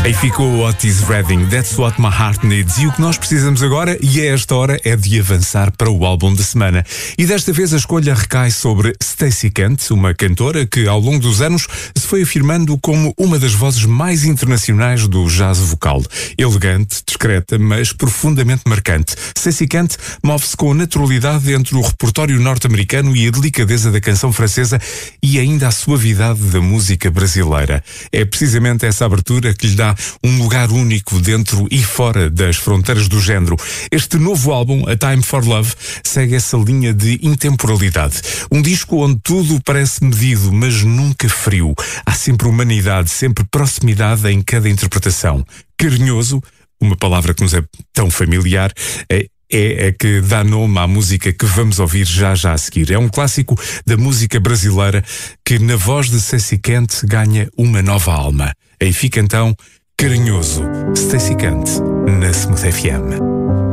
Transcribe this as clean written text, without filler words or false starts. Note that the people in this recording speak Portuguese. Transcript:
Aí ficou Otis Redding, That's What My Heart Needs. E o que nós precisamos agora, e a esta hora, é de avançar para o álbum da semana. E desta vez a escolha recai sobre Stacey Kent, uma cantora que ao longo dos anos se foi afirmando como uma das vozes mais internacionais do jazz vocal. Elegante, discreta, mas profundamente marcante. Stacey Kent move-se com naturalidade entre o repertório norte-americano e a delicadeza da canção francesa e ainda a suavidade da música brasileira. É precisamente essa abertura que lhe dá um lugar único dentro e fora das fronteiras do género. Este novo álbum, A Time for Love, segue essa linha de intemporalidade. Um disco onde tudo parece medido, mas nunca frio. Há sempre humanidade, sempre proximidade em cada interpretação. Carinhoso, uma palavra que nos é tão familiar, é a que dá nome à música que vamos ouvir já a seguir. É um clássico da música brasileira que na voz de Stacey Kent ganha uma nova alma. Aí fica então Carinhoso, Stacey Kent, na Smooth FM.